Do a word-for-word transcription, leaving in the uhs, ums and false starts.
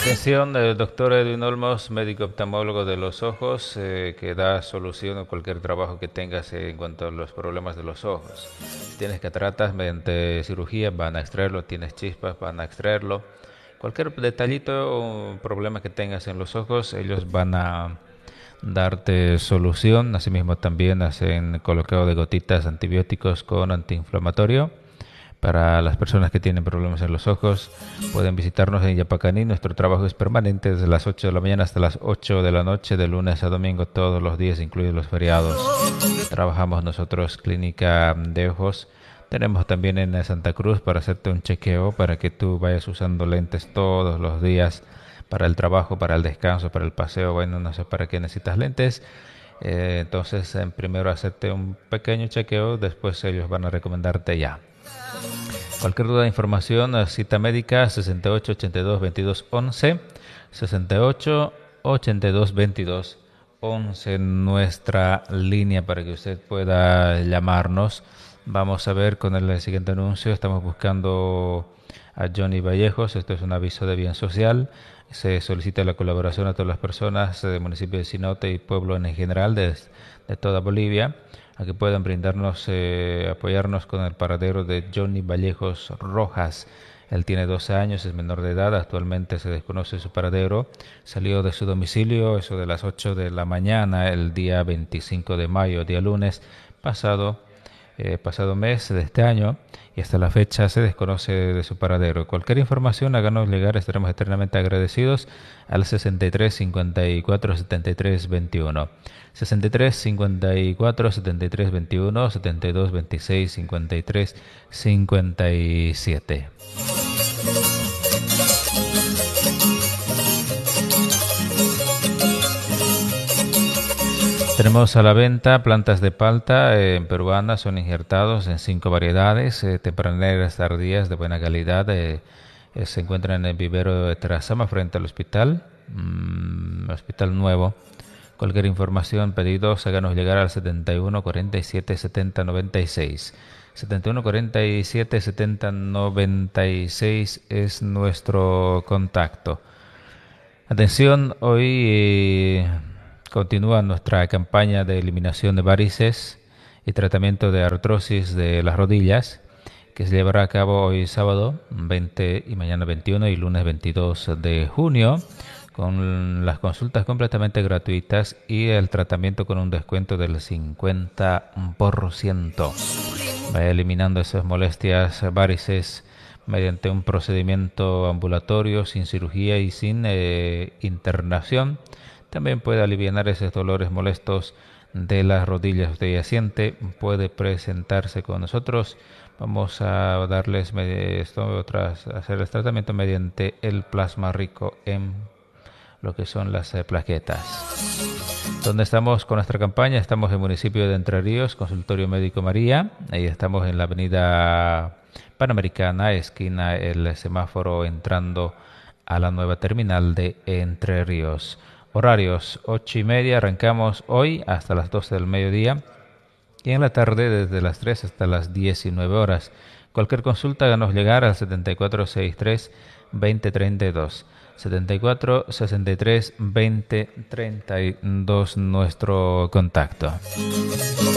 Atención, el doctor Edwin Olmos, médico oftalmólogo de los ojos, eh, que da solución a cualquier trabajo que tengas en cuanto a los problemas de los ojos. Tienes cataratas, mediante cirugía van a extraerlo, tienes chispas, van a extraerlo. Cualquier detallito o problema que tengas en los ojos, ellos van a darte solución. Asimismo también hacen colocado de gotitas antibióticos con antiinflamatorio. Para las personas que tienen problemas en los ojos, pueden visitarnos en Yapacaní. Nuestro trabajo es permanente desde las ocho de la mañana hasta las ocho de la noche, de lunes a domingo, todos los días, incluidos los feriados. Trabajamos nosotros clínica de ojos. Tenemos también en Santa Cruz para hacerte un chequeo, para que tú vayas usando lentes todos los días para el trabajo, para el descanso, para el paseo. Bueno, no sé para qué necesitas lentes. Eh, entonces, en primero hacerte un pequeño chequeo, después ellos van a recomendarte ya. Cualquier duda de información, cita médica sesenta y ocho ochenta y dos veintidós once, sesenta y ocho ochenta y dos veintidós once, nuestra línea para que usted pueda llamarnos. Vamos a ver con el siguiente anuncio. Estamos buscando a Johnny Vallejos. Esto es un aviso de bien social. Se solicita la colaboración a todas las personas del municipio de Sinote y pueblo en general de, de toda Bolivia, a que puedan brindarnos, eh, apoyarnos con el paradero de Johnny Vallejos Rojas. Él tiene doce años, es menor de edad, actualmente se desconoce su paradero. Salió de su domicilio eso de las ocho de la mañana el día veinticinco de mayo, día lunes pasado, eh, pasado mes de este año, y hasta la fecha se desconoce de su paradero. Cualquier información háganos llegar, estaremos eternamente agradecidos al sesenta y tres cincuenta y cuatro setenta y tres veintiuno. sesenta y tres cincuenta y cuatro setenta y tres veintiuno, setenta y dos veintiséis cincuenta y tres cincuenta y siete. Tenemos a la venta plantas de palta eh, peruanas, son injertados en cinco variedades, eh, tempraneras, tardías, de buena calidad. Eh, eh, se encuentran en el vivero de Terazama frente al hospital, mmm, hospital nuevo. Cualquier información, pedidos, háganos llegar al setenta y uno cuarenta y siete setenta noventa y seis. setenta y uno cuarenta y siete setenta noventa y seis es nuestro contacto. Atención, hoy eh, continúa nuestra campaña de eliminación de varices y tratamiento de artrosis de las rodillas, que se llevará a cabo hoy sábado veinte y mañana veintiuno y lunes veintidós de junio, con las consultas completamente gratuitas y el tratamiento con un descuento del cincuenta por ciento. Vaya eliminando esas molestias, varices, mediante un procedimiento ambulatorio, sin cirugía y sin eh, internación. También puede aliviar esos dolores molestos de las rodillas. Usted ya siente, puede presentarse con nosotros. Vamos a darles esto, otras, hacer el tratamiento mediante el plasma rico en lo que son las eh, plaquetas. ¿Dónde estamos con nuestra campaña? Estamos en el municipio de Entre Ríos, Consultorio Médico María. Ahí estamos en la avenida Panamericana, esquina el semáforo, entrando a la nueva terminal de Entre Ríos. Horarios ocho y media, arrancamos hoy hasta las doce del mediodía y en la tarde desde las tres hasta las diecinueve horas. Cualquier consulta háganos llegar al setenta y cuatro sesenta y tres veinte treinta y dos. setenta y cuatro sesenta y tres veinte treinta y dos nuestro contacto.